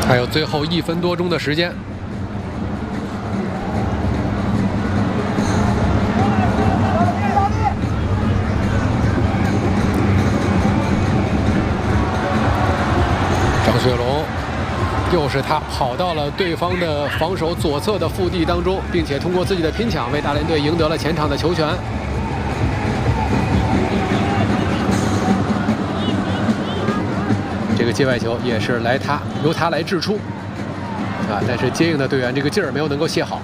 还有最后1分多钟的时间。张雪龙，又是他跑到了对方的防守左侧的腹地当中，并且通过自己的拼抢为大连队赢得了前场的球权。这个界外球也是由他来掷出，啊，但是接应的队员这个劲儿没有能够卸好。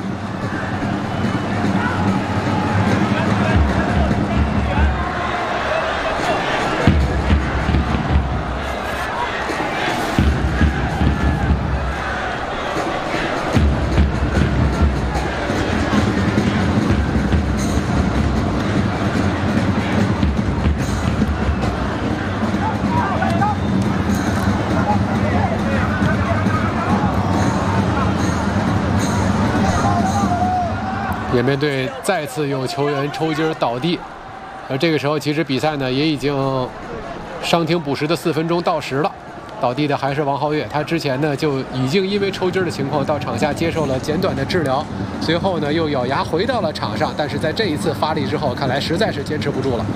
延边队再次有球员抽筋倒地，而这个时候其实比赛呢也已经伤停补时的4分钟到时了。倒地的还是王皓月，他之前呢就已经因为抽筋的情况到场下接受了简短的治疗，随后呢又咬牙回到了场上，但是在这一次发力之后，看来实在是坚持不住了。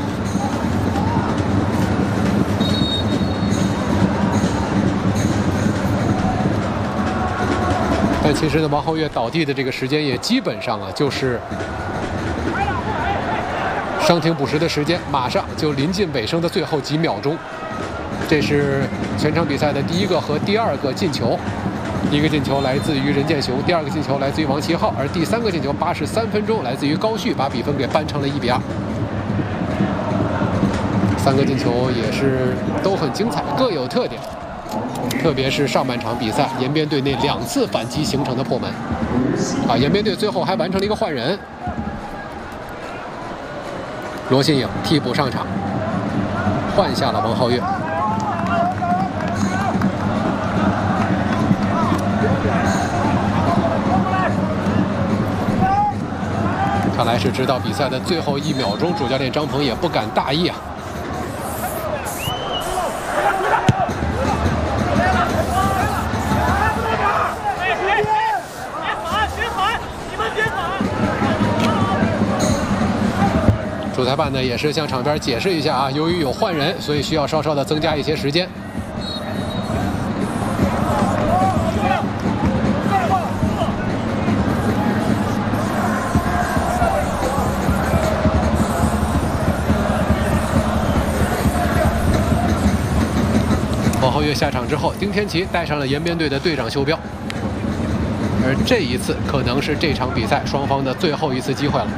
但其实呢，王皓月倒地的这个时间也基本上啊，就是伤停补时的时间，马上就临近尾声的最后几秒钟。这是全场比赛的第1个和第2个进球，第1个进球来自于任建雄，第2个进球来自于王齐浩，而第3个进球83分钟来自于高旭，把比分给扳成了1比2。3个进球也是都很精彩，各有特点。特别是上半场比赛，延边队那2次反击形成的破门，啊，延边队最后还完成了一个换人，罗新颖替补上场，换下了王皓月。看来是直到比赛的最后1秒钟，主教练张鹏也不敢大意啊。主裁判呢也是向场边解释一下啊，由于有换人，所以需要稍稍的增加一些时间。王皓月下场之后，丁天琪带上了延边队的队长袖标，而这一次可能是这场比赛双方的最后一次机会了。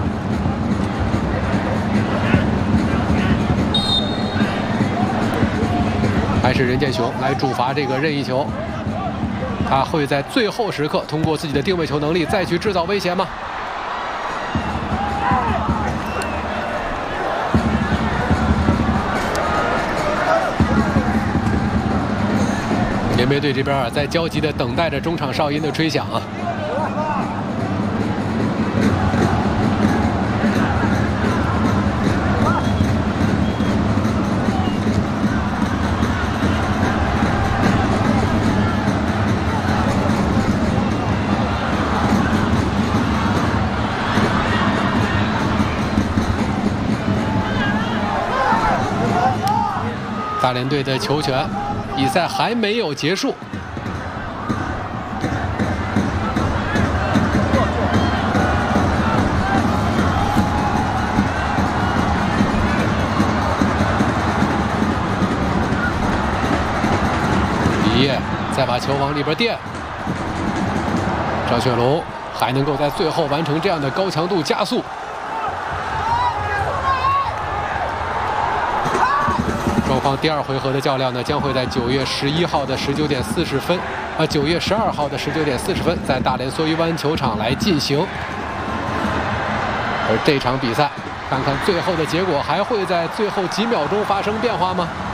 还是任建雄来主罚这个任意球，他会在最后时刻通过自己的定位球能力再去制造威胁吗？延边队这边啊，在焦急地等待着中场哨音的吹响啊。大连队的球权，比赛还没有结束。李烨再把球往里边垫，张雪龙还能够在最后完成这样的高强度加速。双方第2回合的较量呢，将会在9月11号的19点40分，9月12号的19点40分，在大连梭鱼湾球场来进行。而这场比赛，看看最后的结果还会在最后几秒钟发生变化吗？